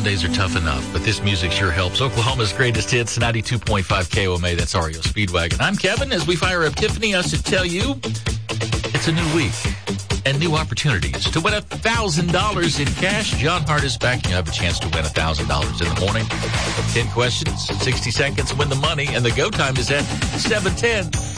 Sundays are tough enough, but this music sure helps. Oklahoma's greatest hits, 92.5 KOMA. That's REO Speedwagon. I'm Kevin. As we fire Epiphany, I should tell you, it's a new week and new opportunities to win $1,000 in cash. John Hart is back, and you have a chance to win $1,000 in the morning. 10 questions, 60 seconds, win the money, and the go time is at 7:10.